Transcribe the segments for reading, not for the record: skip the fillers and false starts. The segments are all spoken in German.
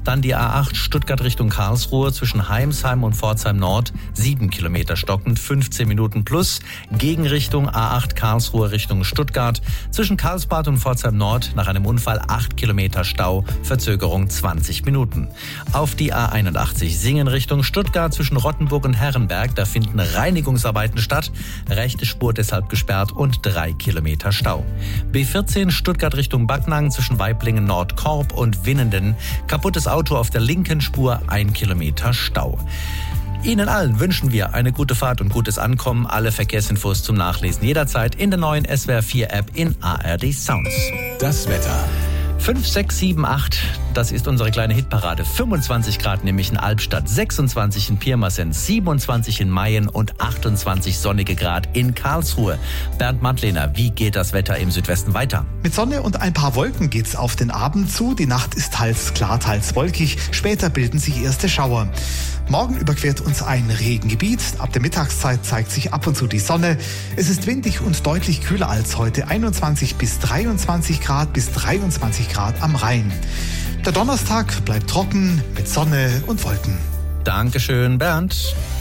Dann die A8 Stuttgart Richtung Karlsruhe zwischen Heimsheim und Pforzheim Nord 7 Kilometer stockend, 15 Minuten plus. Gegenrichtung A8 Karlsruhe Richtung Stuttgart zwischen Karlsbad und Pforzheim Nord nach einem Unfall 8 Kilometer Stau, Verzögerung 20 Minuten. Auf die A81 Singen Richtung Stuttgart zwischen Rottenburg und Herrenberg, da finden Reinigungsarbeiten statt. Rechte Spur deshalb gesperrt und 3 Kilometer Stau. B14 Stuttgart Richtung Backnang zwischen Waiblingen Nordkorb und Winnenden. Kaputtes Auto auf der linken Spur, 1 Kilometer Stau. Ihnen allen wünschen wir eine gute Fahrt und gutes Ankommen. Alle Verkehrsinfos zum Nachlesen jederzeit in der neuen SWR 4 App in ARD Sounds. Das Wetter. 5, 6, 7, 8, das ist unsere kleine Hitparade. 25 Grad nämlich in Albstadt, 26 in Pirmasens, 27 in Mayen und 28 sonnige Grad in Karlsruhe. Bernd Madlener, wie geht das Wetter im Südwesten weiter? Mit Sonne und ein paar Wolken geht's auf den Abend zu. Die Nacht ist teils klar, teils wolkig. Später bilden sich erste Schauer. Morgen überquert uns ein Regengebiet. Ab der Mittagszeit zeigt sich ab und zu die Sonne. Es ist windig und deutlich kühler als heute. 21 bis 23 Grad bis 23 Grad am Rhein. Der Donnerstag bleibt trocken mit Sonne und Wolken. Dankeschön, Bernd.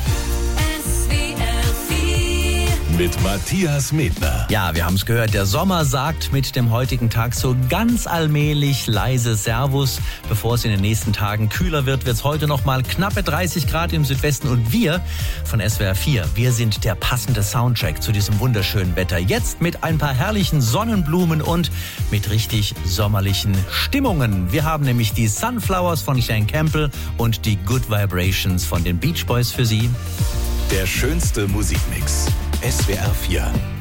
Mit Matthias Medner. Ja, wir haben es gehört, der Sommer sagt mit dem heutigen Tag so ganz allmählich leise Servus. Bevor es in den nächsten Tagen kühler wird, wird es heute noch mal knappe 30 Grad im Südwesten. Und wir von SWR 4, wir sind der passende Soundtrack zu diesem wunderschönen Wetter. Jetzt mit ein paar herrlichen Sonnenblumen und mit richtig sommerlichen Stimmungen. Wir haben nämlich die Sunflowers von Shane Campbell und die Good Vibrations von den Beach Boys für Sie. Der schönste Musikmix. SWR 4.